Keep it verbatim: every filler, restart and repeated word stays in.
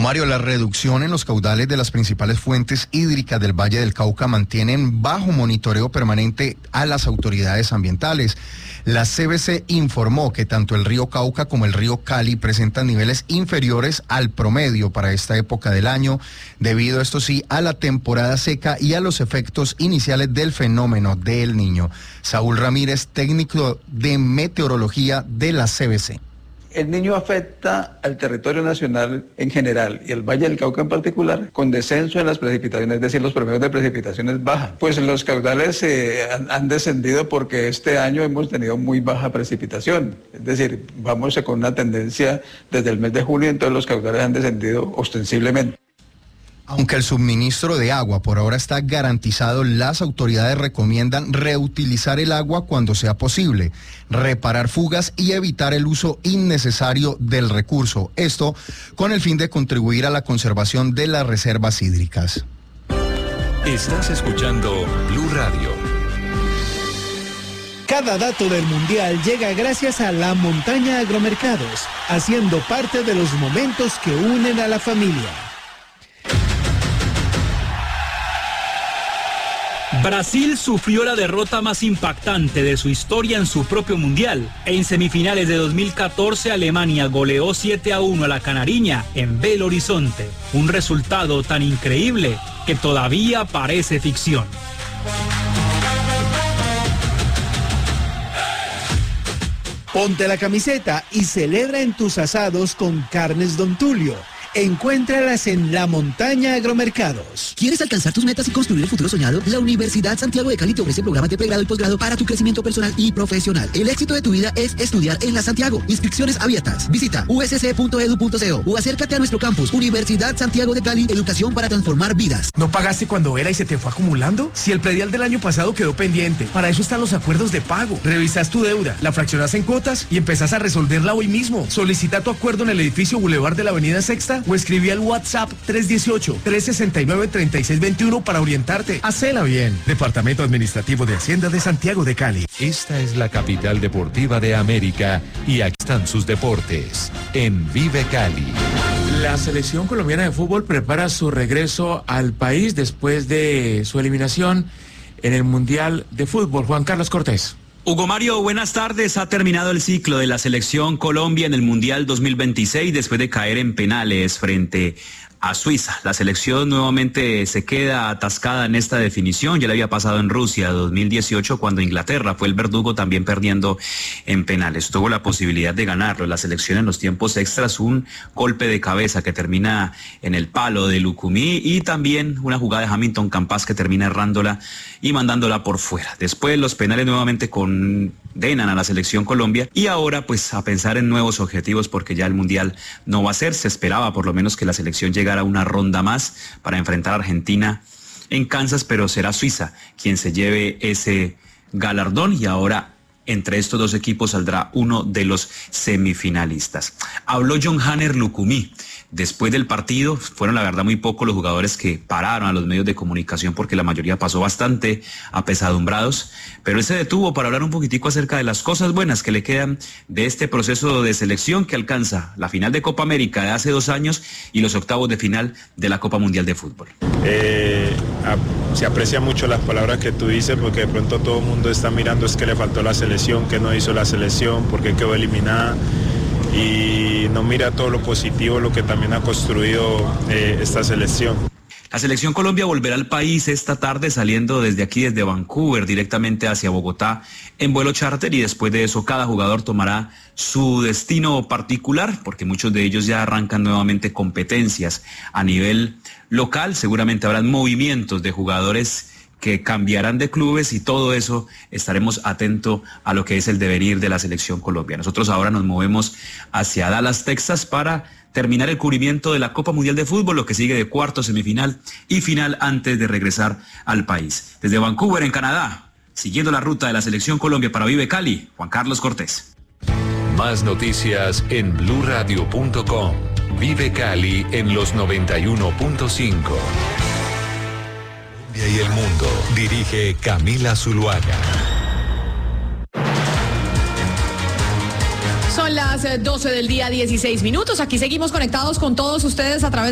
Mario, la reducción en los caudales de las principales fuentes hídricas del Valle del Cauca mantienen bajo monitoreo permanente a las autoridades ambientales. La C B C informó que tanto el río Cauca como el río Cali presentan niveles inferiores al promedio para esta época del año, debido, esto sí, a la temporada seca y a los efectos iniciales del fenómeno del Niño. Saúl Ramírez, técnico de meteorología de la C B C. El Niño afecta al territorio nacional en general y el Valle del Cauca en particular con descenso en las precipitaciones, es decir, los promedios de precipitaciones bajas. Pues los caudales eh, han, han descendido porque este año hemos tenido muy baja precipitación, es decir, vamos con una tendencia desde el mes de junio, entonces los caudales han descendido ostensiblemente. Aunque el suministro de agua por ahora está garantizado, las autoridades recomiendan reutilizar el agua cuando sea posible, reparar fugas y evitar el uso innecesario del recurso. Esto con el fin de contribuir a la conservación de las reservas hídricas. Estás escuchando Blue Radio. Cada dato del Mundial llega gracias a La Montaña Agromercados, haciendo parte de los momentos que unen a la familia. Brasil sufrió la derrota más impactante de su historia en su propio mundial. En semifinales de dos mil catorce, Alemania goleó siete a uno a la Canariña en Belo Horizonte. Un resultado tan increíble que todavía parece ficción. Ponte la camiseta y celebra en tus asados con Carnes Don Tulio. Encuéntralas en La Montaña Agromercados. ¿Quieres alcanzar tus metas y construir el futuro soñado? La Universidad Santiago de Cali te ofrece programas de pregrado y posgrado para tu crecimiento personal y profesional. El éxito de tu vida es estudiar en la Santiago. Inscripciones abiertas. Visita u s c punto e d u punto co o acércate a nuestro campus. Universidad Santiago de Cali, educación para transformar vidas. ¿No pagaste cuando era y se te fue acumulando? Si el predial del año pasado quedó pendiente, para eso están los acuerdos de pago. Revisas tu deuda, la fraccionas en cuotas y empezás a resolverla hoy mismo. Solicita tu acuerdo en el edificio Boulevard de la Avenida Sexta o escribí al WhatsApp tres uno ocho, tres seis nueve, tres seis dos uno para orientarte. Hacela bien. Departamento Administrativo de Hacienda de Santiago de Cali. Esta es la capital deportiva de América y aquí están sus deportes en Vive Cali. La selección colombiana de fútbol prepara su regreso al país después de su eliminación en el Mundial de Fútbol. Juan Carlos Cortés. Hugo Mario, buenas tardes. Ha terminado el ciclo de la selección Colombia en el Mundial dos mil veintiséis después de caer en penales frente a Suiza. La selección nuevamente se queda atascada en esta definición. Ya le había pasado en Rusia dos mil dieciocho cuando Inglaterra fue el verdugo, también perdiendo en penales. Tuvo la posibilidad de ganarlo. La selección en los tiempos extras, un golpe de cabeza que termina en el palo de Lucumí y también una jugada de Hamilton Campas que termina errándola y mandándola por fuera. Después los penales nuevamente condenan a la selección Colombia y ahora pues a pensar en nuevos objetivos porque ya el Mundial no va a ser. Se esperaba por lo menos que la selección llegara a una ronda más para enfrentar a Argentina en Kansas, pero será Suiza quien se lleve ese galardón y ahora entre estos dos equipos saldrá uno de los semifinalistas. Habló John Hanner Lucumí. Después del partido, fueron la verdad muy pocos los jugadores que pararon a los medios de comunicación porque la mayoría pasó bastante apesadumbrados, pero él se detuvo para hablar un poquitico acerca de las cosas buenas que le quedan de este proceso de selección que alcanza la final de Copa América de hace dos años y los octavos de final de la Copa Mundial de Fútbol. Eh, a, se aprecia mucho las palabras que tú dices porque de pronto todo el mundo está mirando es que le faltó la selección, que no hizo la selección, porque quedó eliminada. Y no mira todo lo positivo, lo que también ha construido eh, esta selección. La selección Colombia volverá al país esta tarde saliendo desde aquí, desde Vancouver, directamente hacia Bogotá en vuelo charter y después de eso cada jugador tomará su destino particular porque muchos de ellos ya arrancan nuevamente competencias a nivel local. Seguramente habrán movimientos de jugadores que cambiarán de clubes y todo eso estaremos atentos a lo que es el devenir de la selección Colombia. Nosotros ahora nos movemos hacia Dallas, Texas para terminar el cubrimiento de la Copa Mundial de Fútbol, lo que sigue de cuarto, semifinal y final antes de regresar al país. Desde Vancouver, en Canadá, siguiendo la ruta de la selección Colombia para Vive Cali, Juan Carlos Cortés. Más noticias en blue radio punto com. Vive Cali en los noventa y uno punto cinco. Y el mundo. Dirige Camila Zuluaga. Son las doce del día, dieciséis minutos. Aquí seguimos conectados con todos ustedes a través